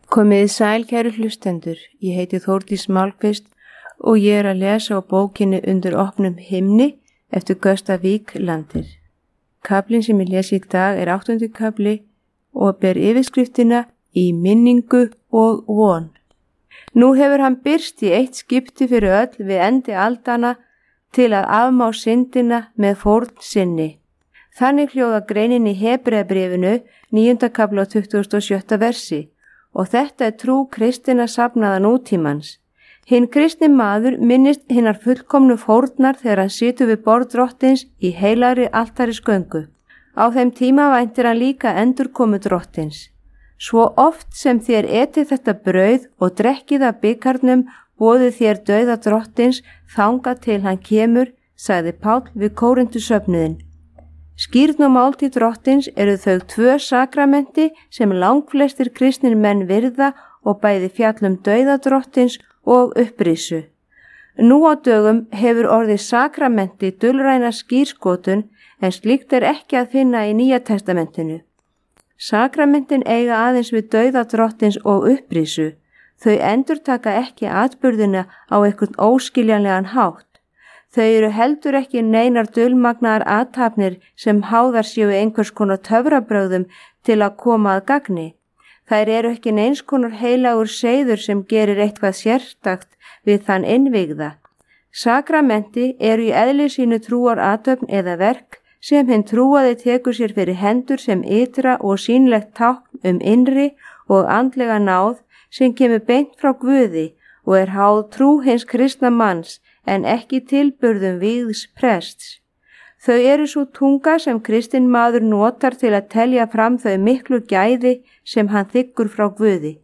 Komiði sæl kæru hlustendur, ég heiti Þórdís Málkvist og ég er að lesa á bókinni Undir opnum himni eftir Gösta Víklandir. Kaflinn sem ég lesi í dag er 8. kafli og ber yfirskriftina Í minningu og von. Nú hefur hann birst í eitt skipti fyrir öll við endi aldana til að afmá syndina með fórn sinni. Þannig hljóða greinin í Hebreabréfinu 9. kafli og 27. versi. Og þetta er trú kristinna safnaða nútímans. Hinn kristni maður minnist hinnar fullkomnu fórnar þegar hann situr við borð Drottins í heilagri altarisgöngu. Á þeim tíma væntir hann líka endurkomu Drottins. Svo oft sem þér etið þetta brauð og drekkið af bikarnum boðið þér dauða Drottins þangað til hann kemur, sagði Páll við Kórinthusöfnuðinn. Skírn og máltíð Drottins eru þau 2 sakramenti sem langflestir kristnir menn virða og bæði fjallum dauða Drottins og upprisu. Nú á dögum hefur orðið sakramenti dulræna skírskotun en slíkt er ekki að finna í Nýja testamentinu. Sakramentin eiga aðeins við dauða Drottins og upprisu. Þau endurtaka ekki atburðina á einhvern óskiljanlegan hátt. Þau eru heldur ekki neinar dulmagnaðar athafnir sem háðar séu einhvers konar töfrabrögðum til að koma að gagni. Þær eru ekki neins konar heilagur seiður sem gerir eitthvað sérstakt við þann innvígða. Sakramenti eru í eðli sínu trúar athöfn eða verk sem hinn trúaði tekur sér fyrir hendur sem ytra og sýnlegt tákn innri og andlega náð sem kemur beint frá Guði og er háð trú hins kristna manns en ekki tilburðum vígðs prests. Þau eru svo tunga sem kristinn maður notar til að telja fram þau miklu gæði sem hann þiggur frá Guði.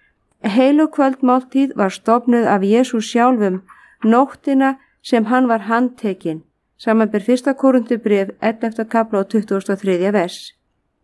Heilug kvöldmáltíð var stofnuð af Jesú sjálfum nóttina sem hann var handtekinn. Samanber 1. Kórinthubréf 11. kafla og 23. vers.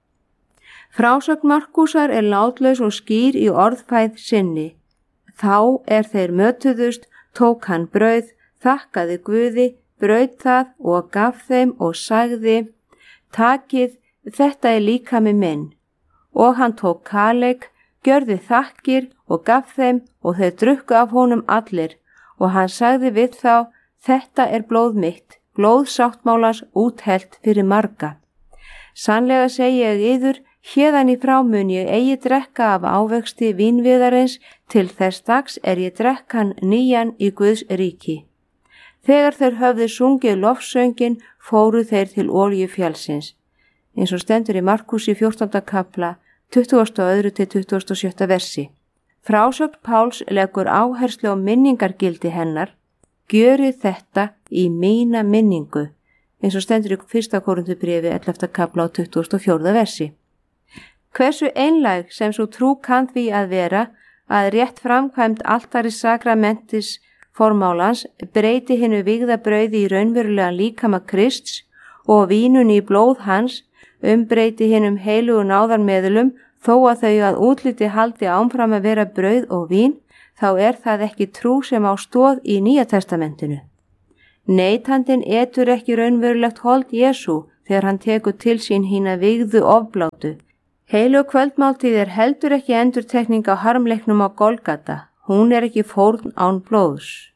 Frásögn Markúsar er látlaus og skýr í orðfæð sinni. Þá þeir mötuðust, tók hann brauð, þakkaði Guði, braut það og gaf þeim og sagði, takið, þetta er líkami minn. Og hann tók kaleik, gjörði þakkir og gaf þeim og þeir drukku af honum allir. Og hann sagði við þá, þetta er blóð mitt. Blóð sáttmálans úthellt fyrir marga. Sannlega segi ég yður, héðan í frá mun ég eigi drekka af ávexti vínviðarins til þess dags ég drekk hann nýjan í Guðs ríki. Þegar þeir höfðu sungið lofsöngin fóru þeir til Olíufjallsins. Eins og stendur í Markúsi 14. kafla 22. til 27. versi. Frásögn Páls leggur áherslu á minningargildi hennar. Gjörið þetta í mína minningu, eins og stendur í 1. Kórinthubréfi 11. kafla og 24. versi. Hversu einlæg sem svo trú kann því að vera að rétt framkvæmt altaris sakramentis formálans breyti hinu vígða brauði í raunverulegan líkama Krists og vínunni í blóð hans breyti hinum heilugu náðarmeðulum þó að þau að útliti haldi áfram að vera brauð og vín, þá það ekki trú sem á stoð í Nýja testamentinu. Neytandinn etur ekki raunverulegt hold Jesú þegar hann tekur til sín hína vígðu ofblátu. Heilug kvöldmáltíð heldur ekki endurtekning á harmleiknum á Golgata. Hún ekki fórn án blóðs.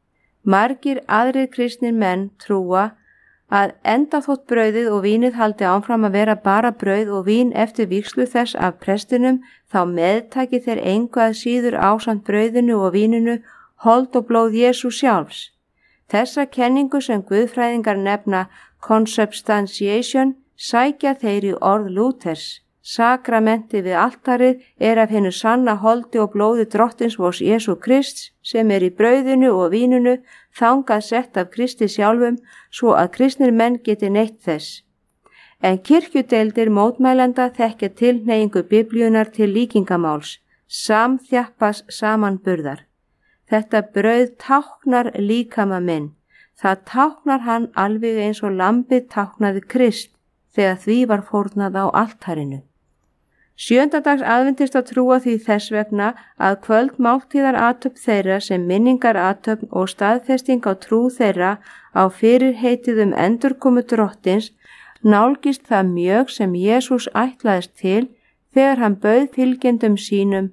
Margir aðrir kristnir menn trúa að enda þótt brauðið og vínið haldi áfram að vera bara brauð og vín eftir vígslu þess af prestinum, þá meðtaki þeir engu að síður ásamt brauðinu og víninu hold og blóð Jesú sjálfs. Þessa kenningu sem guðfræðingar nefna consubstantiation sækja þeir í orð Lúthers. Sakramenti við altarið af hinu sanna holdi og blóði Drottins vors Jesú Krists sem í brauðinu og víninu þangað sett af Kristi sjálfum svo að kristnir menn geti neytt þess. En kirkjudeildir mótmælenda þekkja tilhneigingu Biblíunar til líkingamáls, samþjappas samanburðar. Þetta brauð táknar líkama minn. Það táknar hann alveg eins og lambið táknaði Krist þegar því var fórnað á altarinu. Sjöndadags aðventista trúa því þess vegna að kvöldmáltíðar athöfn þeirra sem minningar athöfn og staðfesting á trú þeirra á fyrirheitið endurkomu Drottins nálgist það mjög sem Jesús ætlaðist til þegar hann bauð fylgjendum sínum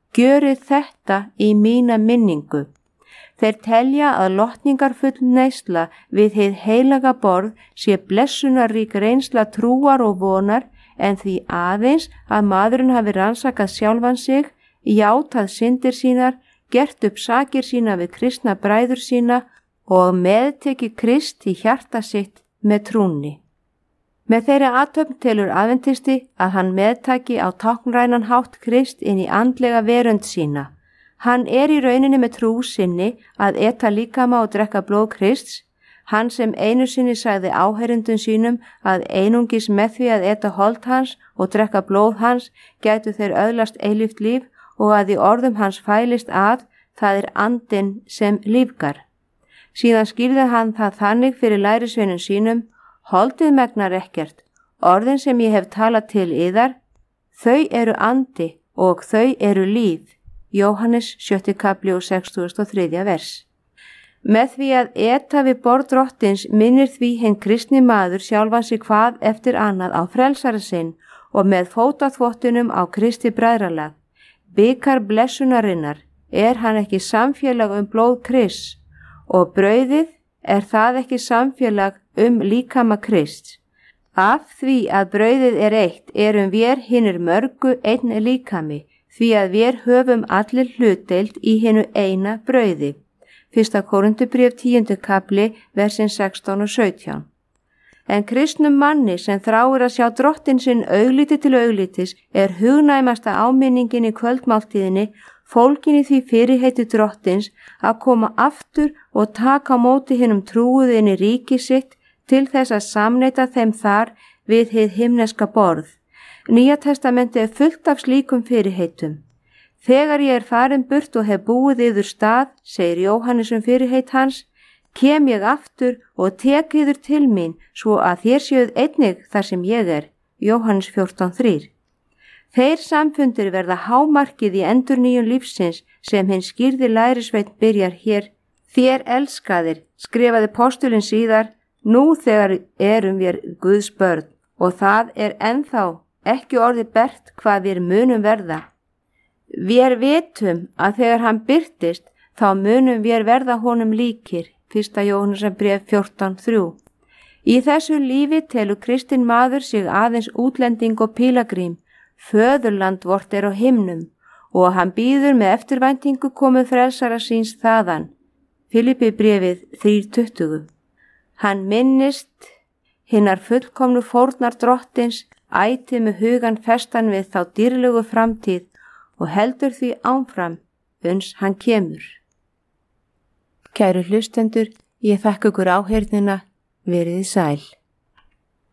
Gjörið þetta í mína minningu. Þeir telja að lotningarfull neysla við hið heilaga borð sé blessunarrík reynsla trúar og vonar en því aðeins að maðurinn hafi rannsakað sjálfan sig, játað syndir sínar, gert upp sakir sína við kristna bræður sína og meðtekið Krist í hjarta sitt með trúnni. Með þeirri athöfn telur aðventisti að hann meðtaki á táknrænan hátt Krist inn í andlega verönd sína. Hann í rauninni með trú sinni að eta líkama og drekka blóð Krists, hann sem einu sinni sagði áheyrendum sínum að einungis með því að eta hold hans og drekka blóð hans gætu þeir öðlast eilíft líf og að í orðum hans fælist að það andinn sem lífgar. Síðan skýrði hann það þannig fyrir lærisveinum sínum: holdið megnar ekkert, orðin sem ég hef talað til yðar, þau eru andi og þau eru líf. Jóhannes 7. kapli og 63. vers. Með því að eta við borð Drottins minnir því hinn kristni maður sjálfan sig hvað eftir annað á frelsara sinn og með fótaþvottunum á Kristi bræðralag. Bikar blessunarinnar hann ekki samfélag blóð Krists og brauðið það ekki samfélag líkama Krists. Af því að brauðið eitt vér hinir mörgu einn líkami, því að vér höfum allir hlutdeild í hinu eina brauði. 1. Korinthubréf 10. kapli, versin 16 og 17. En kristnum manni sem þráir að sjá Drottinn sinn augliti til auglitis hugnæmasta áminningin í kvöldmáltíðinni fólgin í því fyrirheiti Drottins að koma aftur og taka á móti hinum trúuðu inn í ríki sitt til þess að samneita þeim þar við hið himneska borð. Nýja testamenti fullt af slíkum fyrirheitum. Þegar ég farin burt og hef búið yður stað, segir Jóhannes fyrirheit hans, kem ég aftur og tek yður til mín svo að þér séuð einnig þar sem ég Jóhannes 14:3. Þeir samfundir verða hámarkið í endurnýjun lífsins sem hinn skýrði lærisveinn byrjar hér. Þér elskaðir, skrifaði postulinn síðar, nú þegar vér Guðs börn og það ennþá ekki orðið bert hvað við munum verða. Vér vitum að þegar hann birtist þá munum vér verða honum líkir. 1. Jóhannesarbréf 14:3. Í þessu lífi telur kristinn maður sig aðeins útlending og pílagrím. Föðurland vort á himnum og hann bíður með eftirvæntingu komu frelsara síns þaðan. Filippibréfið 3:20. Hann minnist hinnar fullkomnu fórnar Drottins, ætið með hugan festan við þá dýrlegu framtíð og heldur því áfram uns hann kemur. Kæru hlustendur, ég þakka ykkur áheyrnina, verið sæl.